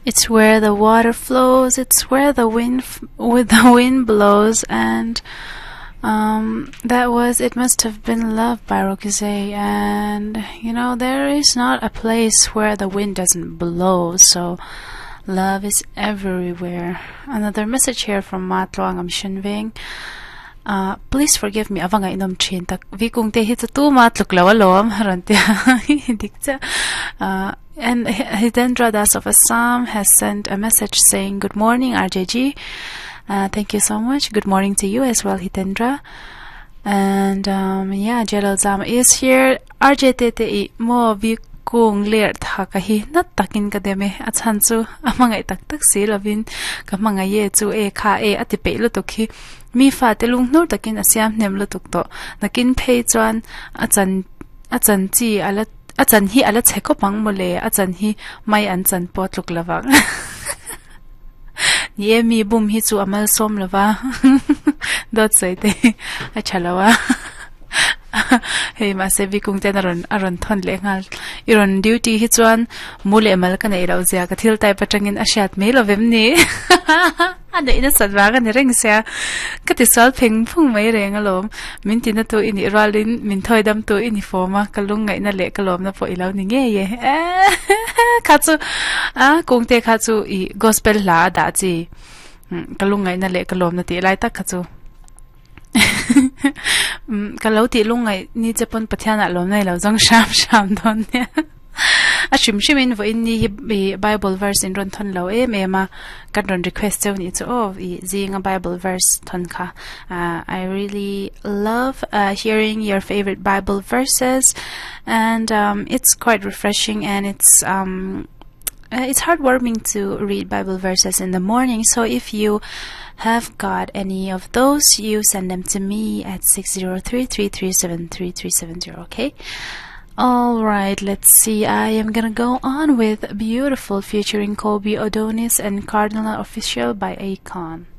It's where the water flows, it's where the wind blows, and it must have been Love by Rokuzay. And there is not a place where the wind doesn't blow, so love is everywhere. Another message here from Matloang Shinving. Please forgive me avanga inom chin tak vi kung te hit tu matluk lawalom harantia dikcha. And Hitendra Das of Assam has sent a message saying, "Good morning, RJG." Thank you so much. Good morning to you as well, Hitendra. And Jalal Zama is here. RJTTE mo vi kung ler thakahi nat takin kademe achanchu amangai tak si lovin kamanga ye chu e kha e atipe lu tukhi mi fa telung nur takin asiam nem lu tuk to nakin phei chuan achan chi ala achan hi ala cheko pang mole achan hi mai an chan pot luk lawak ye mi bum hi chu amal som lawa dot saite achalawa hey ma se vi kung ten aron thon le ngal iron duty hi chuan mule mal ka nei ro zia ka thil tai patangin ashat me lovem ni ade ina sadwa ka ni reng sia ka ti sal pheng phung mai reng alom min tin na to ini ralin min thoi dam to ini forma kalung ngai na le kalom na po ilaw ni nge ye khachu kung te khachu I gospel la da chi kalung ngai na le kalom na ti lai tak khachu kalau ti lungai ni chepon pathiana lom nai lo jong sham don ne a shim vo in ni Bible verse in ron thon lo ma kan ron request so ni so zing a Bible verse thon kha. I really love hearing your favorite Bible verses, and it's quite refreshing, and it's heartwarming to read Bible verses in the morning. So if you have got any of those, you send them to me at 603-337-3370, okay? Alright, let's see. I am gonna go on with Beautiful featuring Kobe Odonis and Cardinal Official by Akon.